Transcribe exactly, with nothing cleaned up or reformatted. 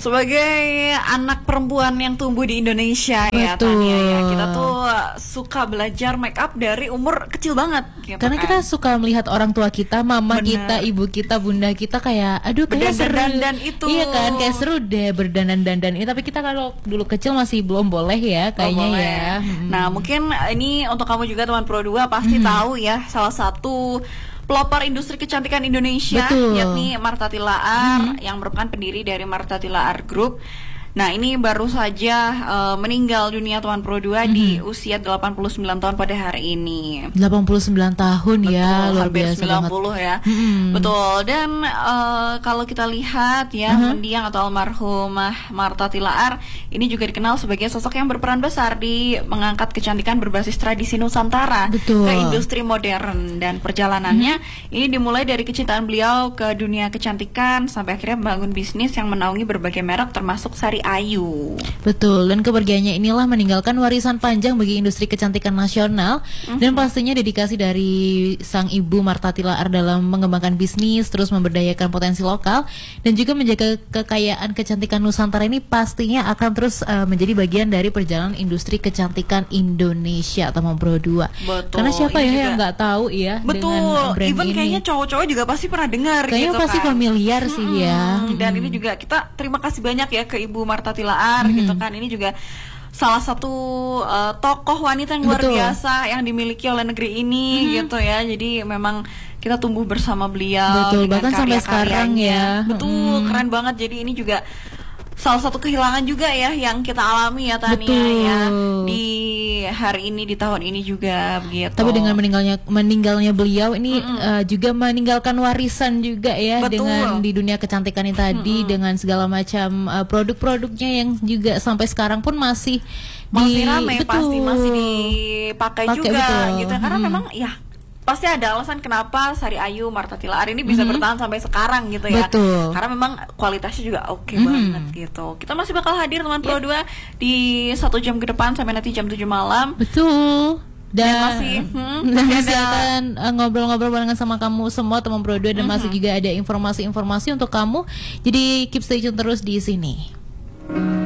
sebagai anak perempuan yang tumbuh di Indonesia, ya Betul. Tania, ya kita tuh suka belajar make up dari umur kecil banget gitu. Karena kan. kita suka melihat orang tua kita, mama Bener. kita, ibu kita, bunda kita kayak aduh kayak seru. Berdandan-dandan itu. Iya kan, kayak seru deh berdandan-dandan ini. Tapi kita kalau dulu kecil masih belum boleh ya kayaknya Oh, boleh. ya. Hmm. Nah, mungkin ini untuk kamu juga teman Pro dua pasti Hmm. tahu ya salah satu pelopor industri kecantikan Indonesia, Betul. yakni Martha Tilaar, yang merupakan pendiri dari Martha Tilaar Group. Nah, ini baru saja uh, meninggal dunia teman Pro dua di usia delapan puluh sembilan tahun pada hari ini. delapan puluh sembilan tahun ya, Betul, luar hampir biasa sembilan banget. puluh ya. Mm-mm. Betul. Dan uh, kalau kita lihat ya, Uh-huh. mendiang atau almarhumah Martha Tilaar ini juga dikenal sebagai sosok yang berperan besar di mengangkat kecantikan berbasis tradisi Nusantara Betul. ke industri modern, dan perjalanannya ini dimulai dari kecintaan beliau ke dunia kecantikan sampai akhirnya membangun bisnis yang menaungi berbagai merek termasuk Sari Ayu. Betul, dan kepergiannya inilah meninggalkan warisan panjang bagi industri kecantikan nasional, Mhm. dan pastinya dedikasi dari sang ibu Martha Tilaar dalam mengembangkan bisnis, terus memberdayakan potensi lokal, dan juga menjaga kekayaan kecantikan Nusantara ini pastinya akan terus uh, menjadi bagian dari perjalanan industri kecantikan Indonesia atau Pro dua. Betul. Karena siapa Ini ya juga- yang nggak tahu ya Betul. dengan brand Even ini. kayaknya cowok-cowok juga pasti pernah dengar Kayaknya gitu pasti kan. familiar sih ya. Mm-mm. Dan Mm. ini juga kita terima kasih banyak ya ke Ibu Martha Tilaar gitu kan. Ini juga salah satu uh, tokoh wanita yang luar Betul. biasa yang dimiliki oleh negeri ini gitu ya. Jadi memang kita tumbuh bersama beliau. Betul, dengan bahkan sampai sekarang karya-karyanya. ya. Betul, Mm. keren banget. Jadi ini juga salah satu kehilangan juga ya yang kita alami ya Tania Betul. ya di hari ini, di tahun ini juga begitu. Tapi dengan meninggalnya meninggalnya beliau ini uh, juga meninggalkan warisan juga ya. Betul. Dengan di dunia kecantikan ini tadi, dengan segala macam uh, produk-produknya yang juga sampai sekarang pun masih masih di, rame, betul. pasti masih dipakai Pakai, juga betul. gitu karena Mm. memang ya pasti ada alasan kenapa Sari Ayu Martha Tilaar ini bisa Mhm. bertahan sampai sekarang gitu ya. Betul. Karena memang kualitasnya juga oke Mhm. banget gitu. Kita masih bakal hadir teman Pro dua di satu jam ke depan sampai nanti jam tujuh malam. Betul. Dan Dan, masih, hmm, dan masih masih ada- akan uh, ngobrol-ngobrol barengan sama kamu semua teman Pro dua, dan masih juga ada informasi-informasi untuk kamu. Jadi keep stay tune terus di sini.